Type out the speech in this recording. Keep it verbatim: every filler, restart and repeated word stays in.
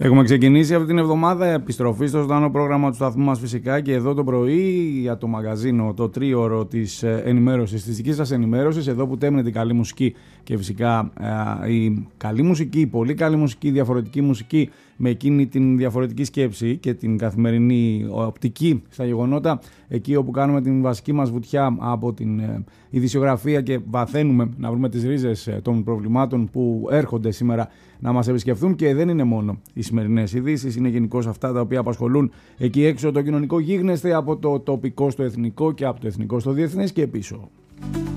Έχουμε ξεκινήσει αυτή την εβδομάδα επιστροφή στο ζωντανό πρόγραμμα του σταθμού μας φυσικά και εδώ το πρωί για το μαγαζίνο, το τρίωρο της ενημέρωσης, της δικής σας ενημέρωσης, εδώ που τέμνεται η καλή μουσική και φυσικά ε, η καλή μουσική, η πολύ καλή μουσική, η διαφορετική μουσική με εκείνη την διαφορετική σκέψη και την καθημερινή οπτική στα γεγονότα, εκεί όπου κάνουμε την βασική μας βουτιά από την ε, ειδησιογραφία και βαθαίνουμε να βρούμε τις ρίζες ε, των προβλημάτων που έρχονται σήμερα να μας επισκεφθούν, και δεν είναι μόνο οι σημερινές ειδήσεις, είναι γενικώς αυτά τα οποία απασχολούν εκεί έξω το κοινωνικό γίγνεσθε, από το τοπικό στο εθνικό και από το εθνικό στο διεθνές και πίσω.